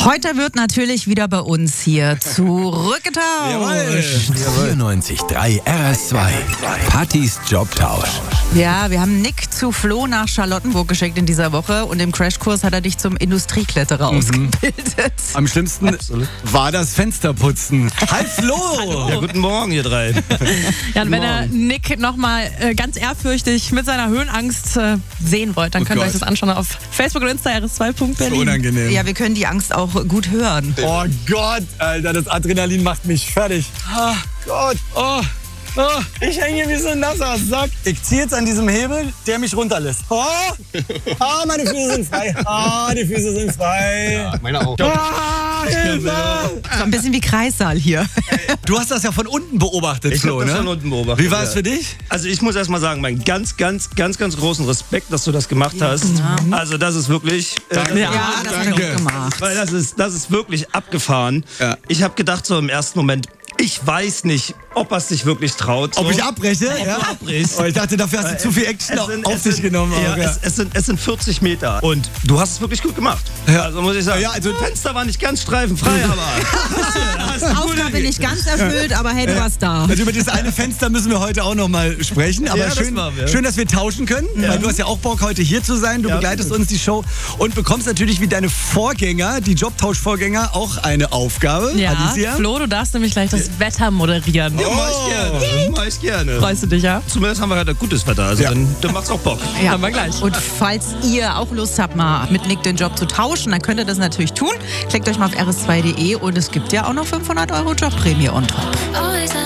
Heute wird natürlich wieder bei uns hier zurückgetauscht. 94.3 RS2. Pattys Jobtausch. Ja, wir haben Nick zu Flo nach Charlottenburg geschickt in dieser Woche und im Crashkurs hat er dich zum Industriekletterer ausgebildet. Am schlimmsten war das Fensterputzen. Hi Flo! Ja, guten Morgen, ihr drei. Ja, und wenn ihr Nick nochmal ganz ehrfürchtig mit seiner Höhenangst sehen wollt, dann könnt ihr euch das anschauen auf Facebook und Insta rs2.berlin. Unangenehm. Ja, wir können die Angst auch gut hören. Oh Gott, Alter, das Adrenalin macht mich fertig. Oh Gott, ich hänge wie so ein nasser Sack. Ich ziehe jetzt an diesem Hebel, der mich runterlässt. Meine Füße sind frei. Die Füße sind frei. Ja, meine auch. Hilfe! So ein bisschen wie Kreissaal hier. Du hast das ja von unten beobachtet, Ich Flo, habe das ne? von unten beobachtet. Wie war es ja. für dich? Also ich muss erst mal sagen, meinen ganz großen Respekt, dass du das gemacht hast. Also das ist wirklich... Danke. Ja, das hat er gut gemacht. Weil das ist wirklich abgefahren. Ja. Ich habe gedacht so im ersten Moment, ich weiß nicht, ob er es sich wirklich traut. So. Ob ich abbreche? Ob du abbrichst. Oh, ich dachte, dafür hast du zu viel Action auf dich genommen. Ja, auch, ja. Es sind 40 Meter und du hast es wirklich gut gemacht. Ja. Also muss ich sagen, Ja, also- das Fenster war nicht ganz streifenfrei, aber... Aufgabe nicht ganz erfüllt, aber hey, du warst da. Also über dieses eine Fenster müssen wir heute auch noch mal sprechen. Aber Ja, das schön, machen wir. schön, dass wir tauschen können. Weil du hast ja auch Bock, heute hier zu sein. Du Ja, begleitest absolut. uns die Show und bekommst natürlich wie deine Vorgänger, die Jobtausch-Vorgänger, auch eine Aufgabe. Ja, Alicia. Flo, du darfst nämlich gleich das Wetter moderieren. Ja, mach ich gerne. Mach ich gerne. Freust du dich, ja? Zumindest haben wir heute gutes Wetter, also Ja. dann macht's auch Bock. Ja, Haben wir gleich. Und falls ihr auch Lust habt, mal mit Nick den Job zu tauschen, dann könnt ihr das natürlich tun. Klickt euch mal auf rs2.de und es gibt ja auch noch 500 € Jobprämie on top.